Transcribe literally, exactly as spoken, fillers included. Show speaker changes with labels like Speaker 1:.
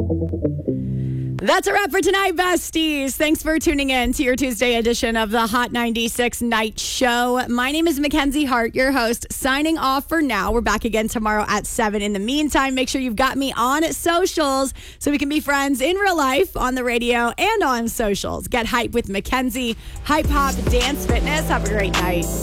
Speaker 1: That's a wrap for tonight, besties. Thanks for tuning in to your Tuesday edition of the Hot ninety-six Night Show. My name is Mackenzie Hart, your host, signing off for now. We're back again tomorrow at seven. In the meantime, make sure you've got me on socials so we can be friends in real life, on the radio, and on socials. Get hype with Mackenzie. Hype Hop Dance Fitness. Have a great night.